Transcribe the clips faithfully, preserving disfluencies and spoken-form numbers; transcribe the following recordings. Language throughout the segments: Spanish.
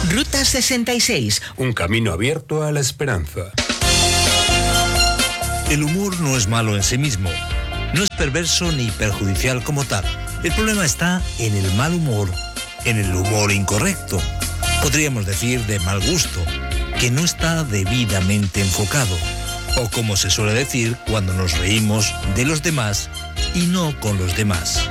Ruta sesenta y seis. Un camino abierto a la esperanza. El humor no es malo en sí mismo. No es perverso ni perjudicial como tal. El problema está en el mal humor, en el humor incorrecto. Podríamos decir de mal gusto, que no está debidamente enfocado. O como se suele decir cuando nos reímos de los demás y no con los demás.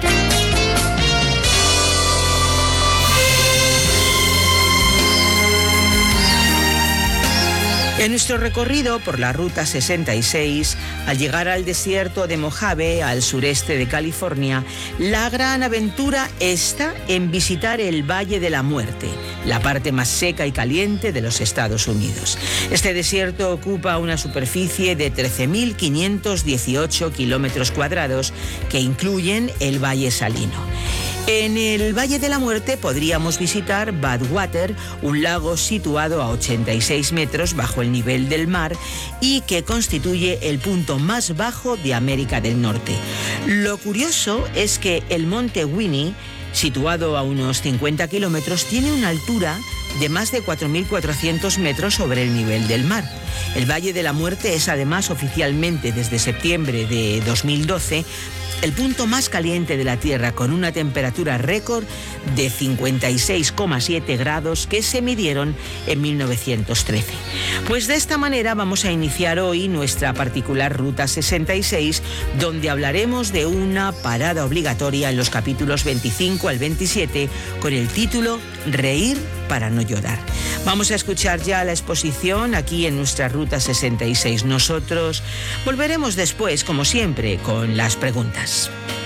En nuestro recorrido por la Ruta sesenta y seis, al llegar al desierto de Mojave, al sureste de California, la gran aventura está en visitar el Valle de la Muerte, la parte más seca y caliente de los Estados Unidos. Este desierto ocupa una superficie de trece mil quinientos dieciocho kilómetros cuadrados, que incluyen el Valle Salino. En el Valle de la Muerte podríamos visitar Badwater, un lago situado a ochenta y seis metros bajo el nivel del mar y que constituye el punto más bajo de América del Norte. Lo curioso es que el monte Winnie, situado a unos cincuenta kilómetros, tiene una altura de más de cuatro mil cuatrocientos metros sobre el nivel del mar. El Valle de la Muerte es además oficialmente desde septiembre de dos mil doce el punto más caliente de la Tierra, con una temperatura récord de cincuenta y seis coma siete grados que se midieron en mil novecientos trece. Pues de esta manera vamos a iniciar hoy nuestra particular Ruta sesenta y seis, donde hablaremos de una parada obligatoria en los capítulos veinticinco al veintisiete con el título Reír para no llorar. Vamos a escuchar ya la exposición aquí en nuestra Ruta sesenta y seis. Nosotros volveremos después, como siempre, con las preguntas.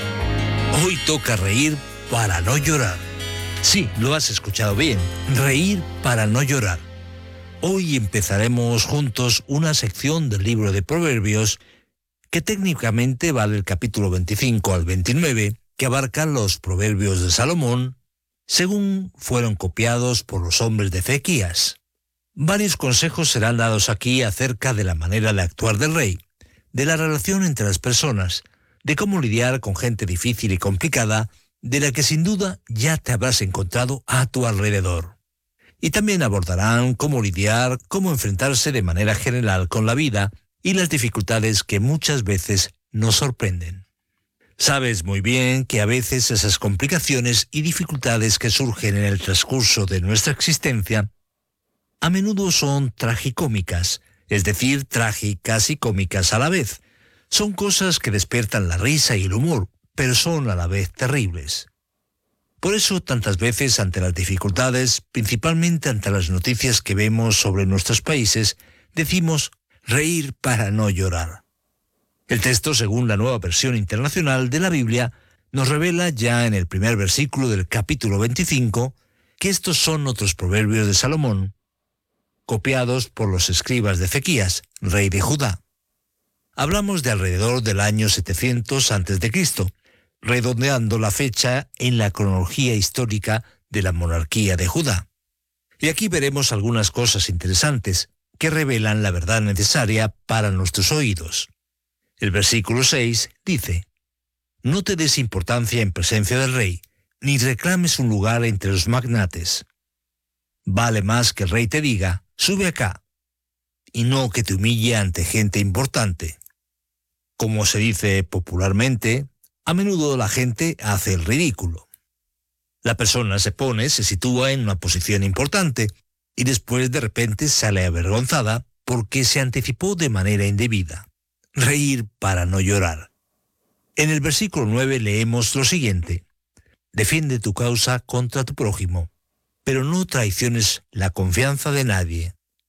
Hoy toca reír para no llorar. Sí, lo has escuchado bien. Reír para no llorar. Hoy empezaremos juntos una sección del libro de Proverbios que técnicamente va del capítulo veinticinco al veintinueve, que abarcan los Proverbios de Salomón, según fueron copiados por los hombres de Ezequías. Varios consejos serán dados aquí acerca de la manera de actuar del rey, de la relación entre las personas, de cómo lidiar con gente difícil y complicada, de la que sin duda ya te habrás encontrado a tu alrededor. Y también abordarán cómo lidiar, cómo enfrentarse de manera general con la vida y las dificultades que muchas veces nos sorprenden. Sabes muy bien que a veces esas complicaciones y dificultades que surgen en el transcurso de nuestra existencia a menudo son tragicómicas, es decir, trágicas y cómicas a la vez. Son cosas que despiertan la risa y el humor, pero son a la vez terribles. Por eso tantas veces ante las dificultades, principalmente ante las noticias que vemos sobre nuestros países, decimos reír para no llorar. El texto, según la Nueva Versión Internacional de la Biblia, nos revela ya en el primer versículo del capítulo veinticinco que estos son otros proverbios de Salomón, copiados por los escribas de Ezequías, rey de Judá. Hablamos de alrededor del año setecientos antes de Cristo, redondeando la fecha en la cronología histórica de la monarquía de Judá. Y aquí veremos algunas cosas interesantes que revelan la verdad necesaria para nuestros oídos. El versículo seis dice: No te des importancia en presencia del rey, ni reclames un lugar entre los magnates. Vale más que el rey te diga, sube acá, y no que te humille ante gente importante. Como se dice popularmente, a menudo la gente hace el ridículo. La persona se pone, se sitúa en una posición importante, y después de repente sale avergonzada porque se anticipó de manera indebida. Reír para no llorar. En el versículo nueve leemos lo siguiente: Defiende tu causa contra tu prójimo, pero no traiciones la confianza de nadie.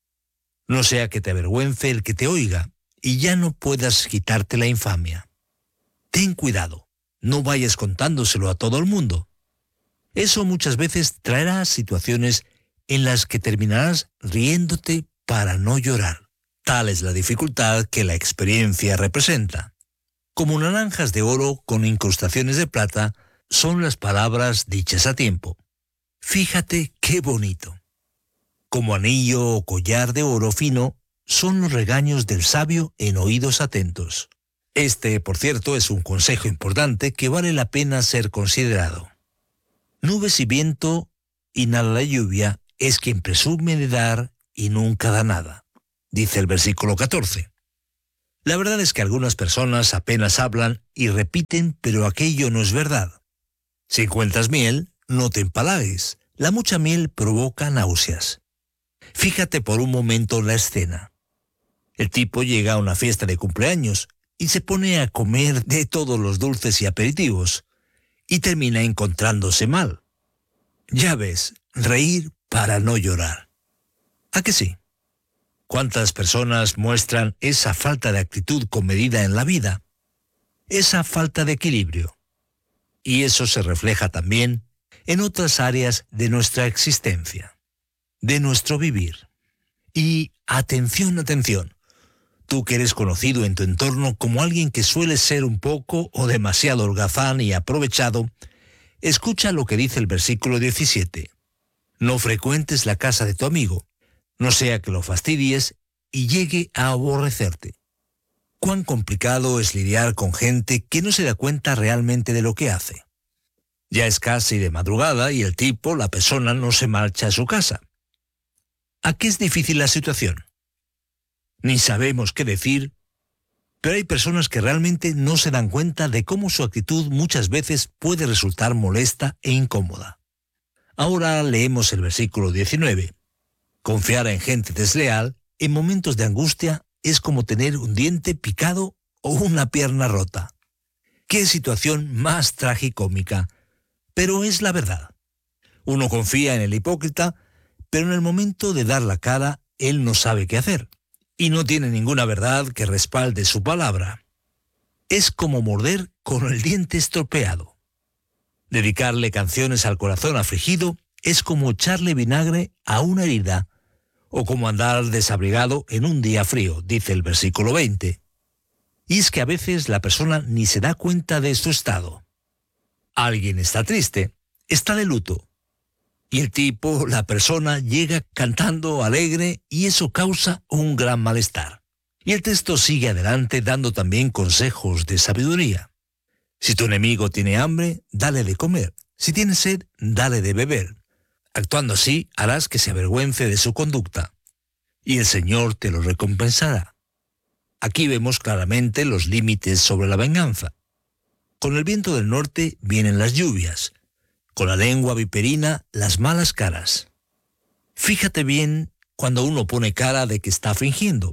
No sea que te avergüence el que te oiga, y ya no puedas quitarte la infamia. Ten cuidado, no vayas contándoselo a todo el mundo. Eso muchas veces traerá situaciones en las que terminarás riéndote para no llorar. Tal es la dificultad que la experiencia representa. Como naranjas de oro con incrustaciones de plata son las palabras dichas a tiempo. Fíjate qué bonito. Como anillo o collar de oro fino son los regaños del sabio en oídos atentos. Este, por cierto, es un consejo importante que vale la pena ser considerado. Nubes y viento inhala la lluvia es quien presume de dar y nunca da nada, dice el versículo catorce. La verdad es que algunas personas apenas hablan y repiten, pero aquello no es verdad. Si encuentras miel, no te empalagues. La mucha miel provoca náuseas. Fíjate por un momento en la escena. El tipo llega a una fiesta de cumpleaños y se pone a comer de todos los dulces y aperitivos y termina encontrándose mal. Ya ves, reír para no llorar. ¿A que sí? ¿Cuántas personas muestran esa falta de actitud comedida en la vida? Esa falta de equilibrio. Y eso se refleja también en otras áreas de nuestra existencia, de nuestro vivir. Y atención, atención, tú que eres conocido en tu entorno como alguien que suele ser un poco o demasiado holgazán y aprovechado, escucha lo que dice el versículo diecisiete. No frecuentes la casa de tu amigo, no sea que lo fastidies y llegue a aborrecerte. Cuán complicado es lidiar con gente que no se da cuenta realmente de lo que hace. Ya es casi de madrugada y el tipo, la persona, no se marcha a su casa. ¿A qué es difícil la situación? Ni sabemos qué decir, pero hay personas que realmente no se dan cuenta de cómo su actitud muchas veces puede resultar molesta e incómoda. Ahora leemos el versículo diecinueve. Confiar en gente desleal en momentos de angustia es como tener un diente picado o una pierna rota. ¡Qué situación más tragicómica! Pero es la verdad. Uno confía en el hipócrita, pero en el momento de dar la cara, él no sabe qué hacer. Y no tiene ninguna verdad que respalde su palabra. Es como morder con el diente estropeado. Dedicarle canciones al corazón afligido es como echarle vinagre a una herida, o como andar desabrigado en un día frío, dice el versículo veinte. Y es que a veces la persona ni se da cuenta de su estado. Alguien está triste, está de luto. Y el tipo, la persona, llega cantando alegre y eso causa un gran malestar. Y el texto sigue adelante dando también consejos de sabiduría. Si tu enemigo tiene hambre, dale de comer. Si tiene sed, dale de beber. Actuando así, harás que se avergüence de su conducta. Y el Señor te lo recompensará. Aquí vemos claramente los límites sobre la venganza. Con el viento del norte vienen las lluvias. Con la lengua viperina, las malas caras. Fíjate bien cuando uno pone cara de que está fingiendo.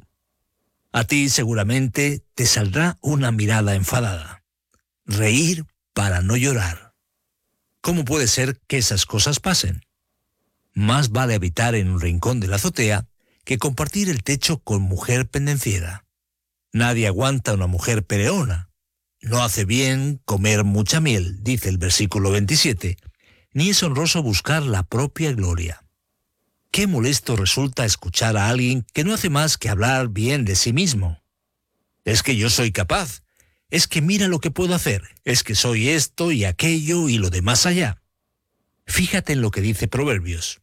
A ti seguramente te saldrá una mirada enfadada. Reír para no llorar. ¿Cómo puede ser que esas cosas pasen? Más vale habitar en un rincón de la azotea que compartir el techo con mujer pendenciera. Nadie aguanta a una mujer peleona. No hace bien comer mucha miel, dice el versículo veintisiete, ni es honroso buscar la propia gloria. Qué molesto resulta escuchar a alguien que no hace más que hablar bien de sí mismo. Es que yo soy capaz, es que mira lo que puedo hacer, es que soy esto y aquello y lo de más allá. Fíjate en lo que dice Proverbios.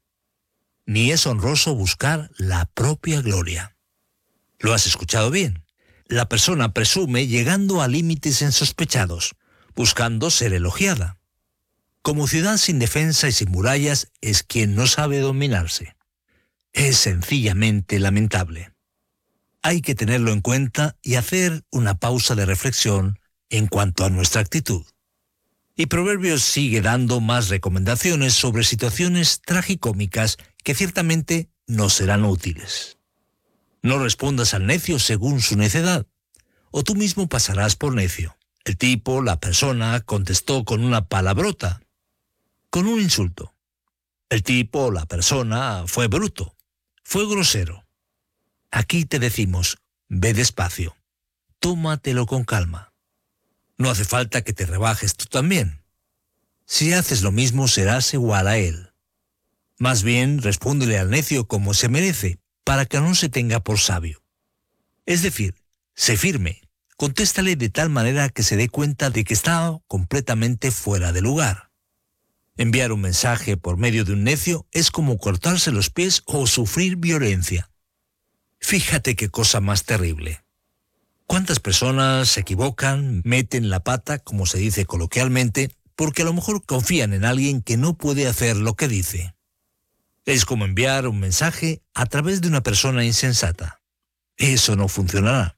Ni es honroso buscar la propia gloria. ¿Lo has escuchado bien? La persona presume llegando a límites insospechados, buscando ser elogiada. Como ciudad sin defensa y sin murallas es quien no sabe dominarse. Es sencillamente lamentable. Hay que tenerlo en cuenta y hacer una pausa de reflexión en cuanto a nuestra actitud. Y Proverbios sigue dando más recomendaciones sobre situaciones tragicómicas que ciertamente no serán útiles. No respondas al necio según su necedad, o tú mismo pasarás por necio. El tipo, la persona, contestó con una palabrota, con un insulto. El tipo, la persona, fue bruto, fue grosero. Aquí te decimos, ve despacio, tómatelo con calma. No hace falta que te rebajes tú también. Si haces lo mismo, serás igual a él. Más bien, respóndele al necio como se merece, para que no se tenga por sabio. Es decir, sé firme, contéstale de tal manera que se dé cuenta de que está completamente fuera de lugar. Enviar un mensaje por medio de un necio es como cortarse los pies o sufrir violencia. Fíjate qué cosa más terrible. ¿Cuántas personas se equivocan, meten la pata, como se dice coloquialmente, porque a lo mejor confían en alguien que no puede hacer lo que dice? Es como enviar un mensaje a través de una persona insensata. Eso no funcionará.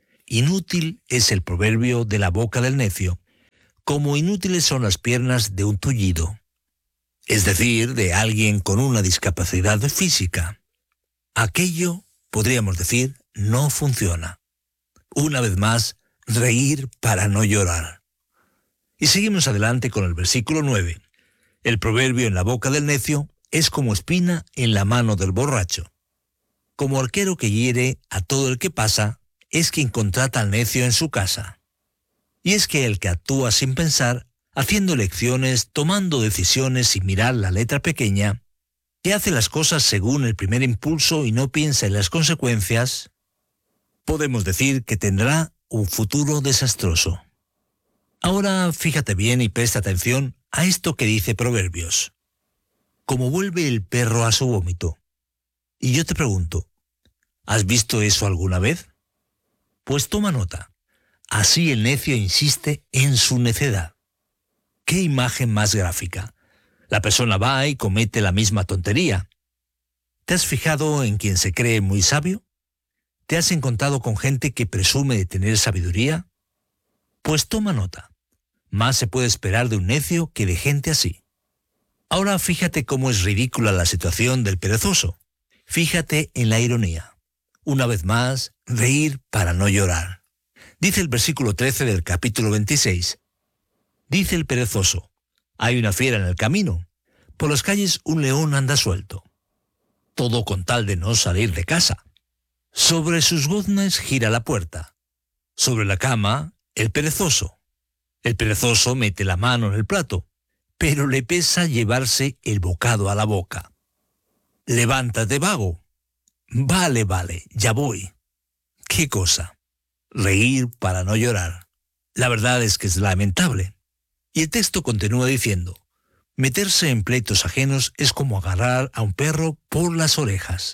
Inútil es el proverbio de la boca del necio, como inútiles son las piernas de un tullido, es decir, de alguien con una discapacidad física. Aquello, podríamos decir, no funciona. Una vez más, reír para no llorar. Y seguimos adelante con el versículo nueve. El proverbio en la boca del necio es como espina en la mano del borracho. Como arquero que hiere a todo el que pasa, es quien contrata al necio en su casa. Y es que el que actúa sin pensar, haciendo elecciones, tomando decisiones sin mirar la letra pequeña, que hace las cosas según el primer impulso y no piensa en las consecuencias, podemos decir que tendrá un futuro desastroso. Ahora fíjate bien y presta atención a esto que dice Proverbios. Como vuelve el perro a su vómito. Y yo te pregunto, ¿has visto eso alguna vez? Pues toma nota. Así el necio insiste en su necedad. ¿Qué imagen más gráfica? La persona va y comete la misma tontería. ¿Te has fijado en quien se cree muy sabio? ¿Te has encontrado con gente que presume de tener sabiduría? Pues toma nota. Más se puede esperar de un necio que de gente así. Ahora fíjate cómo es ridícula la situación del perezoso. Fíjate en la ironía. Una vez más, reír para no llorar. Dice el versículo trece del capítulo veintiséis. Dice el perezoso, hay una fiera en el camino. Por las calles un león anda suelto. Todo con tal de no salir de casa. Sobre sus goznes gira la puerta. Sobre la cama, el perezoso. El perezoso mete la mano en el plato, pero le pesa llevarse el bocado a la boca. Levántate, vago. Vale, vale, ya voy. ¿Qué cosa? Reír para no llorar. La verdad es que es lamentable. Y el texto continúa diciendo, meterse en pleitos ajenos es como agarrar a un perro por las orejas.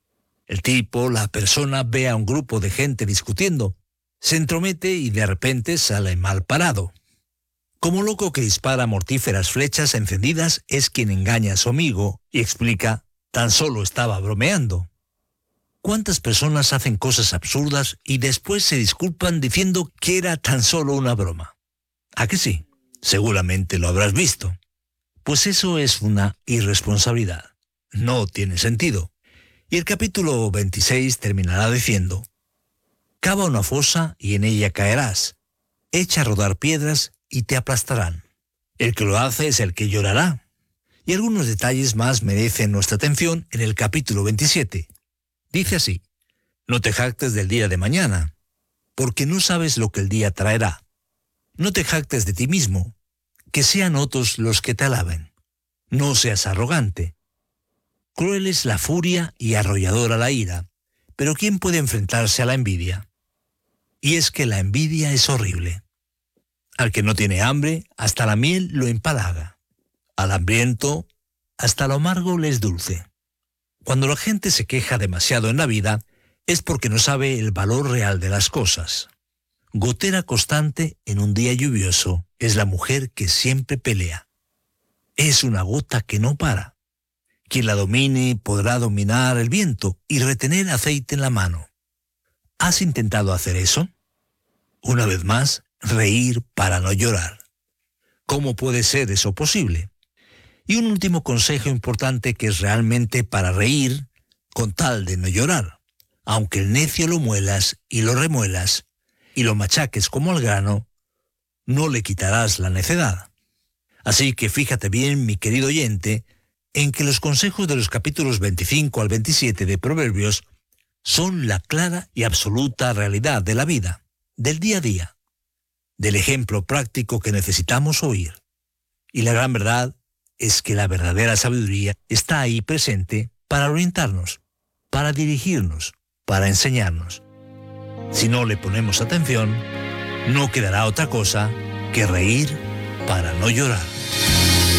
El tipo, la persona, ve a un grupo de gente discutiendo, se entromete y de repente sale mal parado. Como loco que dispara mortíferas flechas encendidas es quien engaña a su amigo y explica, tan solo estaba bromeando. ¿Cuántas personas hacen cosas absurdas y después se disculpan diciendo que era tan solo una broma? ¿A que sí? Seguramente lo habrás visto. Pues eso es una irresponsabilidad. No tiene sentido. Y el capítulo veintiséis terminará diciendo, cava una fosa y en ella caerás. Echa a rodar piedras y te aplastarán. El que lo hace es el que llorará. Y algunos detalles más merecen nuestra atención en el capítulo veintisiete. Dice así, no te jactes del día de mañana, porque no sabes lo que el día traerá. No te jactes de ti mismo, que sean otros los que te alaben. No seas arrogante. Cruel es la furia y arrolladora la ira, pero ¿quién puede enfrentarse a la envidia? Y es que la envidia es horrible. Al que no tiene hambre, hasta la miel lo empalaga. Al hambriento, hasta lo amargo le es dulce. Cuando la gente se queja demasiado en la vida, es porque no sabe el valor real de las cosas. Gotera constante en un día lluvioso es la mujer que siempre pelea. Es una gota que no para. Quien la domine podrá dominar el viento y retener aceite en la mano. ¿Has intentado hacer eso? Una vez más, reír para no llorar. ¿Cómo puede ser eso posible? Y un último consejo importante que es realmente para reír con tal de no llorar. Aunque el necio lo muelas y lo remuelas y lo machaques como al grano, no le quitarás la necedad. Así que fíjate bien, mi querido oyente, en que los consejos de los capítulos veinticinco al veintisiete de Proverbios son la clara y absoluta realidad de la vida, del día a día, del ejemplo práctico que necesitamos oír. Y la gran verdad es que la verdadera sabiduría está ahí presente para orientarnos, para dirigirnos, para enseñarnos. Si no le ponemos atención, no quedará otra cosa que reír para no llorar.